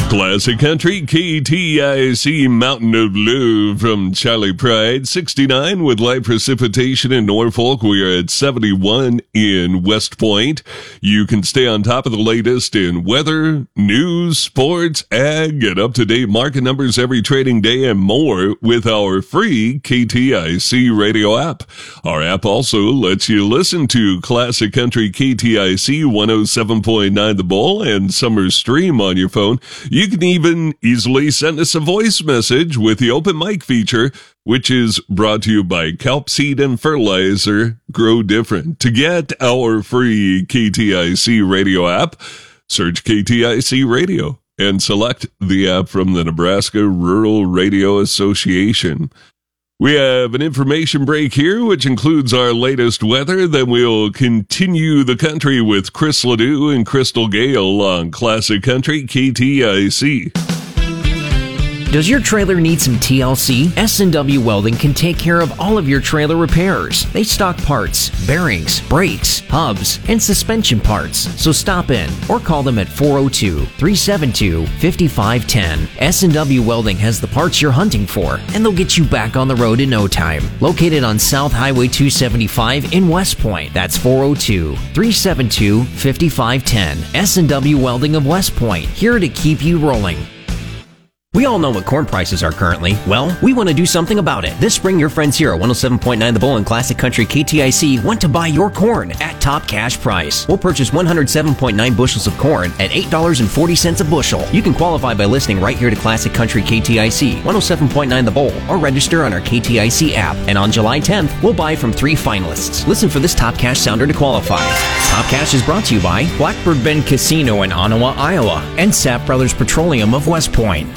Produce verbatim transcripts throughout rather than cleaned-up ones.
Classic Country, K T I C, Mountain of Love from Charlie Pride, sixty-nine with light precipitation in Norfolk. We are at seventy-one in West Point. You can stay on top of the latest in weather, news, sports, ag, and up-to-date market numbers every trading day and more with our free K T I C radio app. Our app also lets you listen to Classic Country K T I C one oh seven point nine The Bull and Summer Stream on your phone. You can even easily send us a voice message with the open mic feature, which is brought to you by Kelp Seed and Fertilizer. Grow different. To get our free K T I C radio app, search K T I C Radio and select the app from the Nebraska Rural Radio Association. We have an information break here, which includes our latest weather. Then we'll continue the country with Chris Ledoux and Crystal Gale on Classic Country K T I C. Does your trailer need some T L C? S and W Welding can take care of all of your trailer repairs. They stock parts, bearings, brakes, hubs, and suspension parts. So stop in or call them at four oh two, three seven two, five five one oh. S and W Welding has the parts you're hunting for, and they'll get you back on the road in no time. Located on South Highway two seventy-five in West Point. That's four oh two, three seven two, five five one oh. S and W Welding of West Point, here to keep you rolling. We all know what corn prices are currently. Well, we want to do something about it. This spring, your friends here at one oh seven point nine The Bull and Classic Country K T I C want to buy your corn at top cash price. We'll purchase one hundred seven point nine bushels of corn at eight dollars and forty cents a bushel. You can qualify by listening right here to Classic Country K T I C, one oh seven point nine The Bull, or register on our K T I C app. And on July tenth, we'll buy from three finalists. Listen for this top cash sounder to qualify. Top Cash is brought to you by Blackbird Bend Casino in Ottawa, Iowa, and Sapp Brothers Petroleum of West Point.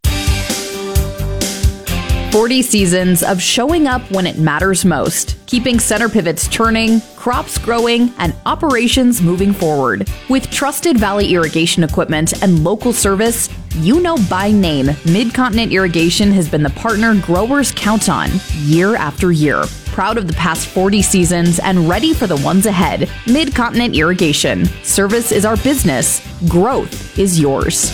forty seasons of showing up when it matters most, keeping center pivots turning, crops growing, and operations moving forward. With trusted Valley irrigation equipment and local service, you know by name, Mid-Continent Irrigation has been the partner growers count on year after year. Proud of the past forty seasons and ready for the ones ahead. Mid-Continent Irrigation. Service is our business. Growth is yours.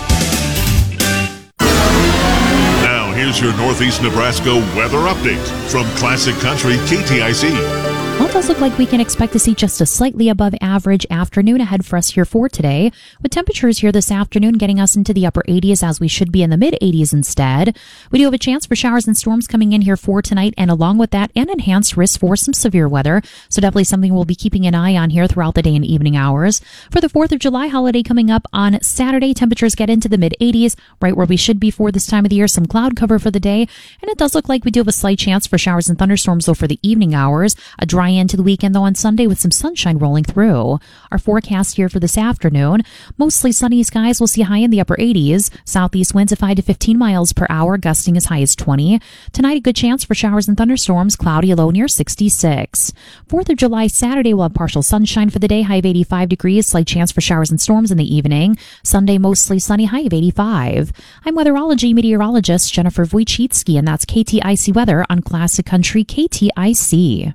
Here's your Northeast Nebraska weather update from Classic Country K T I C. Well, it does look like we can expect to see just a slightly above average afternoon ahead for us here for today, with temperatures here this afternoon getting us into the upper eighties as we should be in the mid eighties instead. We do have a chance for showers and storms coming in here for tonight, and along with that, an enhanced risk for some severe weather. So definitely something we'll be keeping an eye on here throughout the day and evening hours. For the fourth of July holiday coming up on Saturday, temperatures get into the mid eighties, right where we should be for this time of the year. Some cloud cover for the day, and it does look like we do have a slight chance for showers and thunderstorms though for the evening hours. A dry end to the weekend though on Sunday with some sunshine rolling through. Our forecast here for this afternoon, mostly sunny skies. We'll see high in the upper eighties. Southeast winds of five to fifteen miles per hour, gusting as high as twenty. Tonight, a good chance for showers and thunderstorms, cloudy, low near sixty-six. fourth of July, Saturday, we'll have partial sunshine for the day, high of eighty-five degrees, slight chance for showers and storms in the evening. Sunday, mostly sunny, high of eighty-five. I'm weatherology meteorologist Jennifer Wojcicki, and that's K T I C weather on Classic Country K T I C.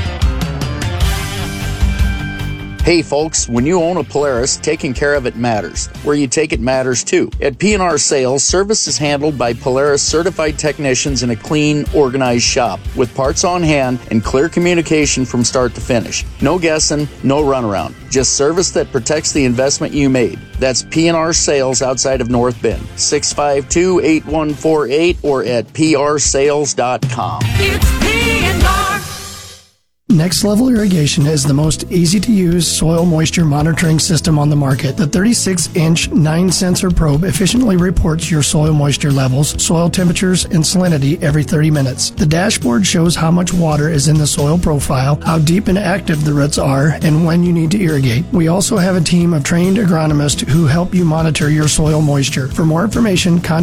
Hey folks, when you own a Polaris, taking care of it matters. Where you take it matters too. At P and R Sales, service is handled by Polaris certified technicians in a clean, organized shop with parts on hand and clear communication from start to finish. No guessing, no runaround. Just service that protects the investment you made. That's P and R Sales outside of North Bend. six five two, eight one four eight or at p r sales dot com. It's P and R. Next Level Irrigation is the most easy-to-use soil moisture monitoring system on the market. The thirty-six inch nine sensor probe efficiently reports your soil moisture levels, soil temperatures, and salinity every thirty minutes. The dashboard shows how much water is in the soil profile, how deep and active the roots are, and when you need to irrigate. We also have a team of trained agronomists who help you monitor your soil moisture. For more information, contact